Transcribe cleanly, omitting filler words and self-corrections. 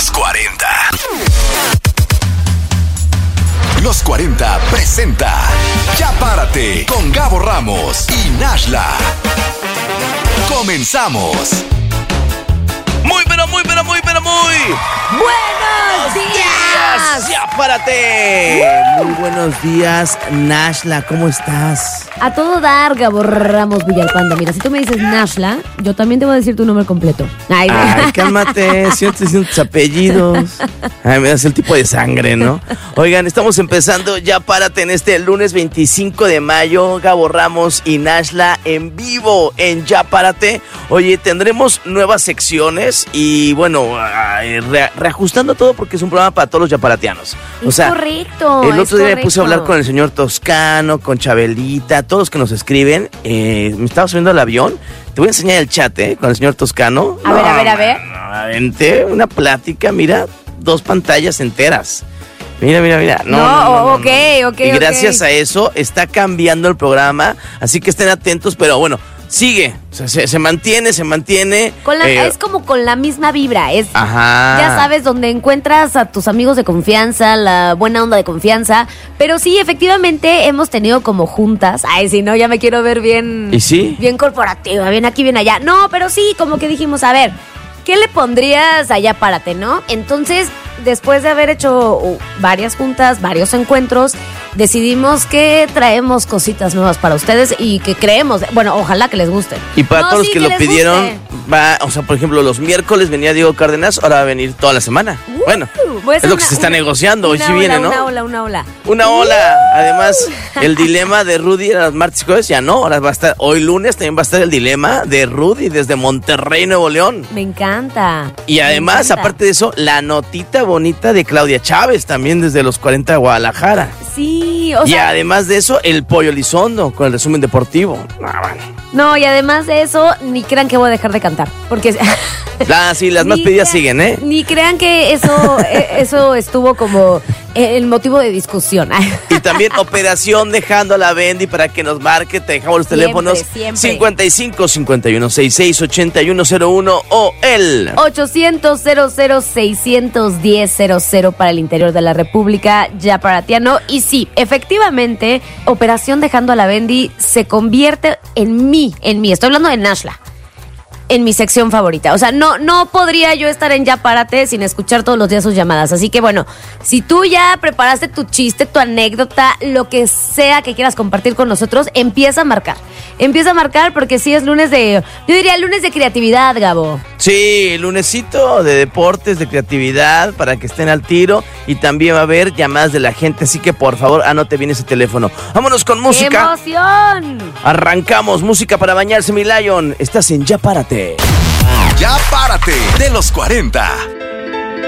Los 40. Los 40 presenta Ya Párate con Gabo Ramos y Nashla. Comenzamos. Muy ¡buenos días! ¡Ya párate! Muy buenos días, Nashla, ¿cómo estás? A todo dar, Gabo Ramos Villalpando. Mira, si tú me dices Nashla, yo también te voy a decir tu nombre completo. Ay, cálmate, siento tus apellidos. Ay, me das el tipo de sangre, ¿no? Oigan, estamos empezando Ya Párate en este lunes 25 de mayo. Gabo Ramos y Nashla en vivo en Ya Párate. Oye, tendremos nuevas secciones y bueno, reajustando todo porque es un programa para todos los yaparatianos. O sea, correcto. El otro día me puse a hablar con el señor Toscano, con Chabelita, todos los que nos escriben. Me estaba subiendo al avión. Te voy a enseñar el chat, con el señor Toscano. A ver. Aventé una plática, mira, 2 pantallas enteras. Mira. No. Y gracias a eso está cambiando el programa, así que estén atentos, pero bueno, sigue, se mantiene. Es como con la misma vibra, Ajá. Ya sabes, donde encuentras a tus amigos de confianza, la buena onda de confianza. Pero sí, efectivamente, hemos tenido como juntas. Ay, si no, ya me quiero ver bien. ¿Y sí? Bien corporativa, bien aquí, bien allá. No, pero sí, como que dijimos, a ver, ¿qué le pondrías allá párate, no? Entonces, después de haber hecho varias juntas, varios encuentros, decidimos que traemos cositas nuevas para ustedes y que creemos, bueno, ojalá que les guste. Y para todos los que lo pidieron, por ejemplo, los miércoles venía Diego Cárdenas, ahora va a venir toda la semana. Bueno, es lo que se está negociando, hoy sí viene, ¿no? Una ola. Además, el dilema de Rudy era los martes y jueves, ya no, ahora va a estar, hoy lunes también va a estar el dilema de Rudy desde Monterrey, Nuevo León. Me encanta. Y además, aparte de eso, la notita bonita de Claudia Chávez, también desde los 40 de Guadalajara. Sí, y además de eso, el Pollo Elizondo con el resumen deportivo. No, y además de eso, ni crean que voy a dejar de cantar, porque... Sí, las más pedidas siguen, ¿eh? Ni crean que eso estuvo como el motivo de discusión. Y también operación Dejando a la Bendy para que nos marque. Te dejamos los teléfonos siempre. 55 51 66 8101 o el 800 00 610 00 para el interior de la República Yaparatiano. Y sí, efectivamente, operación Dejando a la Bendy se convierte en mí. Estoy hablando de Nashla. En mi sección favorita. O sea, no podría yo estar en Ya Párate sin escuchar todos los días sus llamadas. Así que bueno, si tú ya preparaste tu chiste, tu anécdota, lo que sea que quieras compartir con nosotros, empieza a marcar. Empieza a marcar porque sí es lunes de... Yo diría lunes de creatividad, Gabo. Sí, lunesito de deportes, de creatividad, para que estén al tiro. Y también va a haber llamadas de la gente, así que por favor, anote bien ese teléfono. Vámonos con música. ¡Emoción! Arrancamos, música para bañarse, mi Lion. Estás en Ya Párate. Ya Párate de los 40.